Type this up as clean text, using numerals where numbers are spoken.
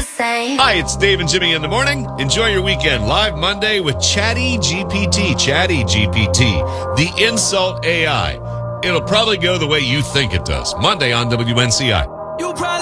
same. Hi, it's Dave and Jimmy in the morning. Enjoy your weekend. Live Monday with Chatty GPT. Chatty GPT, the insult AI. It'll probably go the way you think it does. Monday on WNCI. You probably